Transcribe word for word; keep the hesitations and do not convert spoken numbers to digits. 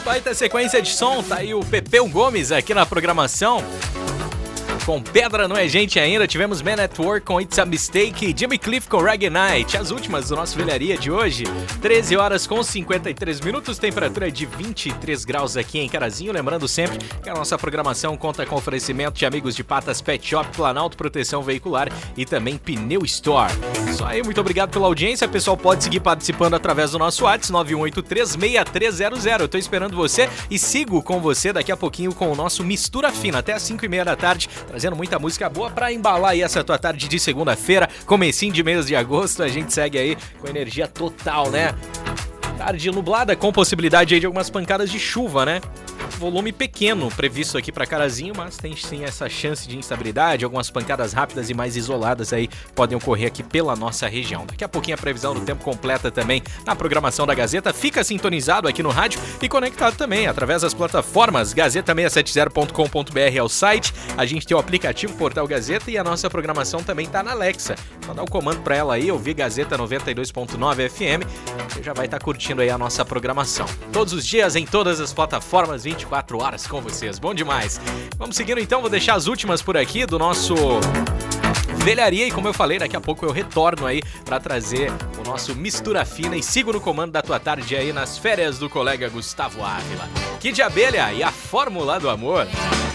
baita sequência de som, tá aí o Pepeu Gomes aqui na programação. Com Pedra Não É Gente Ainda, tivemos Man at Work com It's a Mistake, Jimmy Cliff com Reggae Night, as últimas do nosso Velharia de hoje, treze horas com cinquenta e três minutos, temperatura de vinte e três graus aqui em Carazinho, lembrando sempre que a nossa programação conta com oferecimento de amigos de Patas Pet Shop, Planalto Proteção Veicular e também Pneu Store. Isso aí, muito obrigado pela audiência, pessoal pode seguir participando através do nosso WhatsApp nove um oito três, seis três zero zero, eu tô esperando você e sigo com você daqui a pouquinho com o nosso Mistura Fina, até às cinco e meia da tarde, trazendo muita música boa pra embalar aí essa tua tarde de segunda-feira, comecinho de mês de agosto, a gente segue aí com energia total, né? Tarde nublada com possibilidade aí de algumas pancadas de chuva, né? Volume pequeno previsto aqui para Carazinho, mas tem sim essa chance de instabilidade, algumas pancadas rápidas e mais isoladas aí podem ocorrer aqui pela nossa região. Daqui a pouquinho a previsão do tempo completa também na programação da Gazeta. Fica sintonizado aqui no rádio e conectado também através das plataformas gazeta seiscentos e setenta ponto com ponto br é o site. A gente tem o aplicativo Portal Gazeta e a nossa programação também tá na Alexa. Só dá o comando para ela aí, ouvir Gazeta noventa e dois ponto nove F M. Você já vai estar curtindo aí a nossa programação. Todos os dias em todas as plataformas, vinte e quatro horas com vocês, bom demais. Vamos seguindo então, vou deixar as últimas por aqui do nosso Velharia e como eu falei, daqui a pouco eu retorno aí pra trazer o nosso Mistura Fina e sigo no comando da tua tarde aí nas férias do colega Gustavo Ávila. Kid Abelha e a Fórmula do Amor.